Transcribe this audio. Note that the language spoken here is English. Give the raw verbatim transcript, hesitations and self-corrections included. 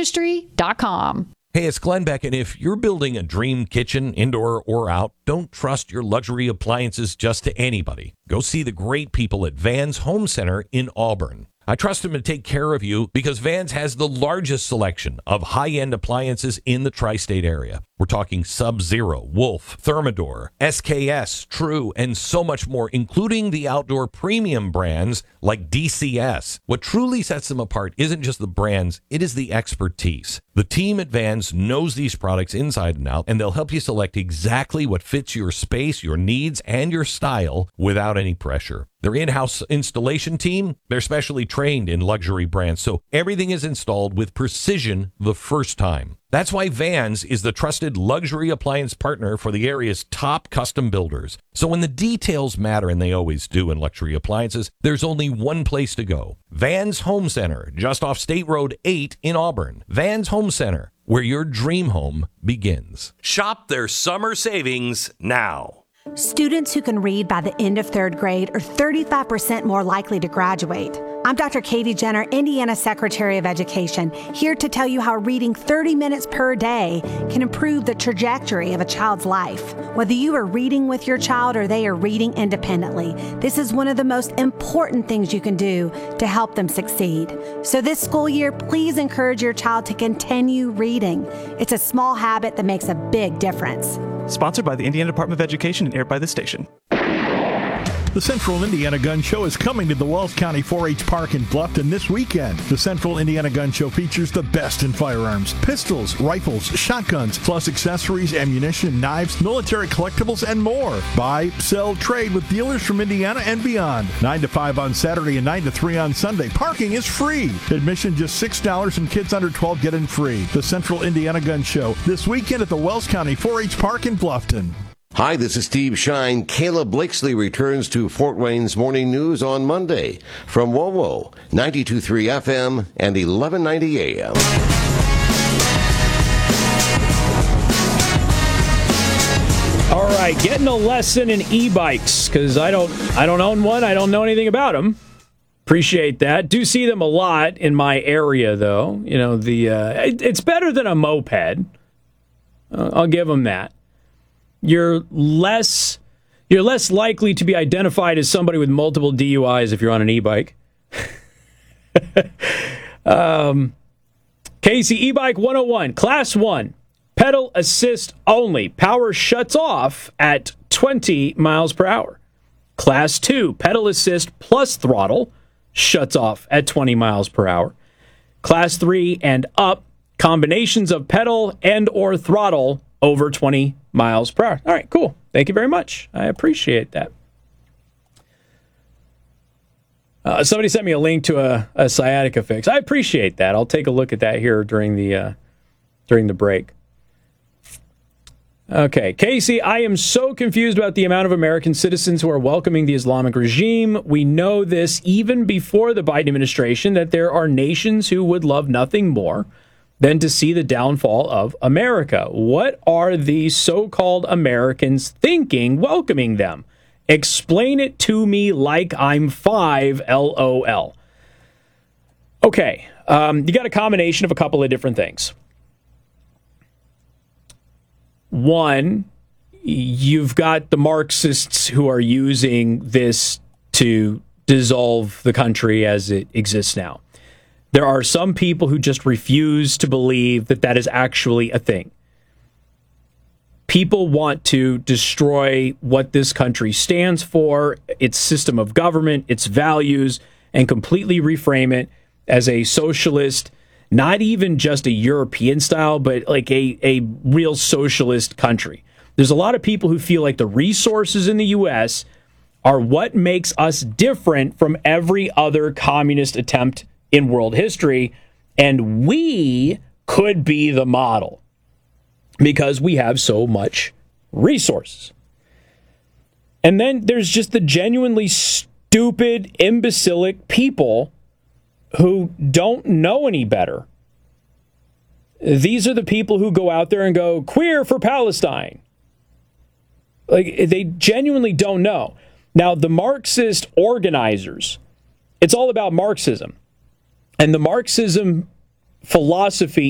history dot com. Hey, it's Glenn Beck, and if you're building a dream kitchen, indoor or out, don't trust your luxury appliances just to anybody. Go see the great people at Vans Home Center in Auburn. I trust them to take care of you because Vans has the largest selection of high-end appliances in the tri-state area. We're talking Sub-Zero, Wolf, Thermador, S K S, True, and so much more, including the outdoor premium brands like D C S. What truly sets them apart isn't just the brands, it is the expertise. The team at Vans knows these products inside and out, and they'll help you select exactly what fits your space, your needs, and your style without any pressure. Their in-house installation team, they're specially trained in luxury brands, so everything is installed with precision the first time. That's why Vans is the trusted luxury appliance partner for the area's top custom builders. So when the details matter, and they always do in luxury appliances, there's only one place to go. Vans Home Center, just off State Road eight in Auburn. Vans Home Center, where your dream home begins. Shop their summer savings now. Students who can read by the end of third grade are thirty-five percent more likely to graduate. I'm Doctor Katie Jenner, Indiana Secretary of Education, here to tell you how reading thirty minutes per day can improve the trajectory of a child's life. Whether you are reading with your child or they are reading independently, this is one of the most important things you can do to help them succeed. So this school year, please encourage your child to continue reading. It's a small habit that makes a big difference. Sponsored by the Indiana Department of Education and aired by the station. The Central Indiana Gun Show is coming to the Wells County four H Park in Bluffton this weekend. The Central Indiana Gun Show features the best in firearms, pistols, rifles, shotguns, plus accessories, ammunition, knives, military collectibles, and more. Buy, sell, trade with dealers from Indiana and beyond. nine to five on Saturday and nine to three on Sunday. Parking is free. Admission just six dollars and kids under twelve get in free. The Central Indiana Gun Show this weekend at the Wells County four H Park in Bluffton. Hi, this is Steve Shine. Kayla Blakesley returns to Fort Wayne's Morning News on Monday from W O W O, ninety-two point three F M and eleven ninety A M. All right, getting a lesson in e-bikes because I don't, I don't own one. I don't know anything about them. Appreciate that. Do see them a lot in my area, though. You know, the uh, it, it's better than a moped. Uh, I'll give them that. You're less you're less likely to be identified as somebody with multiple D U Is if you're on an e-bike. um, Casey, e-bike one oh one, class one, pedal assist only. Power shuts off at twenty miles per hour. Class two, pedal assist plus throttle, shuts off at twenty miles per hour. Class three and up, combinations of pedal and or throttle over twenty miles per hour. All right, cool. Thank you very much. I appreciate that. Uh, somebody sent me a link to a, a sciatica fix. I appreciate that. I'll take a look at that here during the uh, during the break. Okay, Casey, I am so confused about the amount of American citizens who are welcoming the Islamic regime. We know this even before the Biden administration, that there are nations who would love nothing more than to see the downfall of America. What are these so-called Americans thinking welcoming them? Explain it to me like I'm five, LOL. Okay, um, you got a combination of a couple of different things. One, you've got the Marxists who are using this to dissolve the country as it exists now. There are some people who just refuse to believe that that is actually a thing. People want to destroy what this country stands for, its system of government, its values, and completely reframe it as a socialist, not even just a European style, but like a, a real socialist country. There's a lot of people who feel like the resources in the U S are what makes us different from every other communist attempt in world history, and we could be the model because we have so much resources. And then there's just the genuinely stupid, imbecilic people who don't know any better. These are the people who go out there and go, queer for Palestine. Like, they genuinely don't know. Now, the Marxist organizers, it's all about Marxism. And the Marxism philosophy